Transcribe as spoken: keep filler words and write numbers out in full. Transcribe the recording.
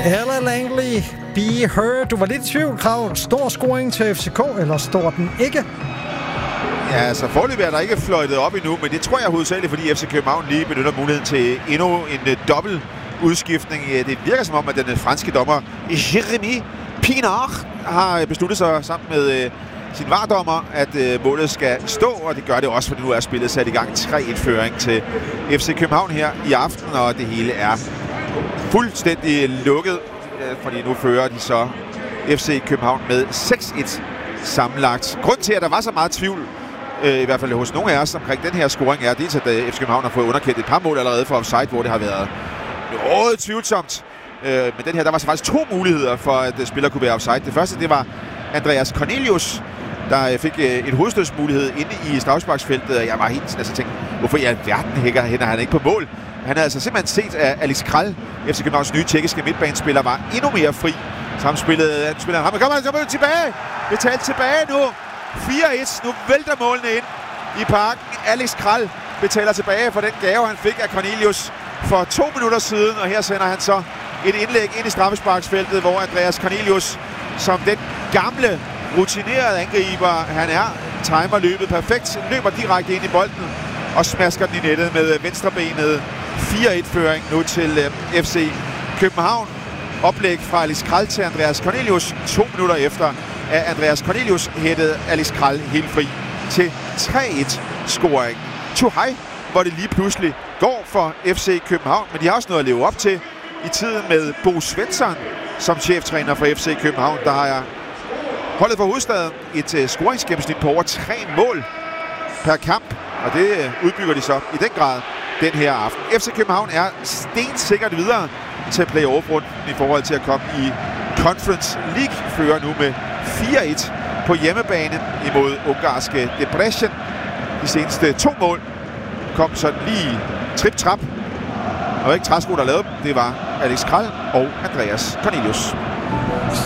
Ella Langley, Be Her. Du var lidt i tvivl, Krav. Stor scoring til F C K, eller står den ikke? Ja, altså foreløbig er der ikke fløjtet op endnu, men det tror jeg hovedsageligt, fordi F C København lige benytter muligheden til endnu en uh, dobbelt udskiftning. Det virker som om, at den uh, franske dommer Jérémy Pinard har besluttet sig sammen med uh, sin vardommer, at uh, målet skal stå, og det gør det også, fordi nu er spillet sat i gang. tre et-føring til F C København her i aften, og det hele er fuldstændig lukket, uh, fordi nu fører de så F C København med seks et sammenlagt. Grund til, at der var så meget tvivl, øh, i hvert fald hos nogle af os omkring den her scoring, er dels, at uh, F C København har fået underkendt et par mål allerede for offside, hvor det har været noget tvivlsomt. Øh, men den her, der var så faktisk to muligheder for, at uh, spiller kunne være offside. Det første, det var Andreas Cornelius, der uh, fik uh, en hovedstødsmulighed inde i straffesparksfeltet, og jeg var helt sådan, altså tænkte, hvorfor i alverden hænger han ikke på mål? Han havde altså simpelthen set, at Alex Král, F C Københavns nye tjekkiske midtbanespiller, var endnu mere fri. Så han spillede, han spillede ham, kommer han tilbage! Betalt tilbage nu. fire et. Nu vælter målene ind i parken. Alex Král betaler tilbage for den gave, han fik af Cornelius for to minutter siden. Og her sender han så et indlæg ind i straffesparksfeltet, hvor Andreas Cornelius, som den gamle, rutinerede angriber, han er, timer løbet perfekt, løber direkte ind i bolden og smasker den i nettet med venstrebenet. fire et-føring nu til F C København. Oplæg fra Alex Král til Andreas Cornelius. To minutter efter, at Andreas Cornelius hættede Alex Král helt fri til tre et-scoring. Tuhaj, hvor det lige pludselig går for F C København, men de har også noget at leve op til i tiden med Bo Svensson som cheftræner for F C København. Der har holdet for hovedstaden et uh, scoringsgennemsnit på over tre mål per kamp, og det uh, udbygger de så i den grad den her aften. F C København er stensikkert videre til play-off-runden i forhold til at komme i Conference League. Fører nu med fire et på hjemmebane imod ungarske Debrecen. De seneste to mål kom sådan lige trip-trap. Og ikke træsko, der lavede dem. Det var Alex Král og Andreas Cornelius.